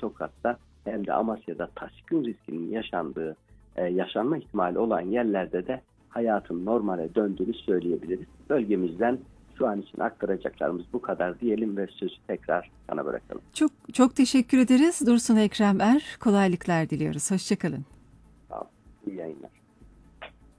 Tokat'ta hem de Amasya'da taşkın riskinin yaşanma ihtimali olan yerlerde de hayatın normale döndüğünü söyleyebiliriz. Bölgemizden şu an için aktaracaklarımız bu kadar diyelim ve sözü tekrar sana bırakalım. Çok çok teşekkür ederiz Dursun Ekrem Er. Kolaylıklar diliyoruz. Hoşça kalın. Sağ olun. İyi yayınlar.